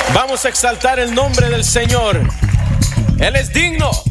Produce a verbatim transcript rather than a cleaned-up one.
Vamos a exaltar el nombre del Señor. Él es digno.